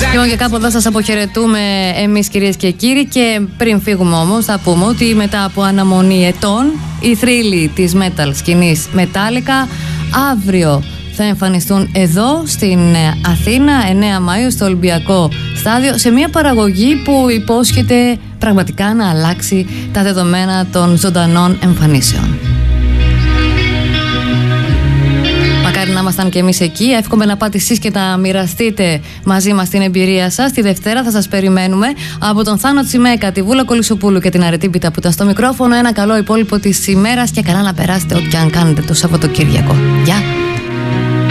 Λοιπόν, και κάπου εδώ σας αποχαιρετούμε εμείς, κυρίες και κύριοι. Και πριν φύγουμε όμως, θα πούμε ότι μετά από αναμονή ετών, οι θρύλοι της metal σκηνής Metallica αύριο θα εμφανιστούν εδώ στην Αθήνα, 9 Μαΐου, στο Ολυμπιακό Στάδιο, σε μια παραγωγή που υπόσχεται πραγματικά να αλλάξει τα δεδομένα των ζωντανών εμφανίσεων. Μακάρι να ήμασταν και εμείς εκεί. Εύχομαι να πάτε εσείς και να μοιραστείτε μαζί μας την εμπειρία σας. Τη Δευτέρα θα σας περιμένουμε. Από τον Θάνο Τσιμέκα, τη Βούλα Κολυσοπούλου και την Αρετή Πίτα που ήταν στο μικρόφωνο, ένα καλό υπόλοιπο της ημέρας και καλά να περάσετε ό,τι και αν κάνετε το Σαββατοκύριακο. Γεια!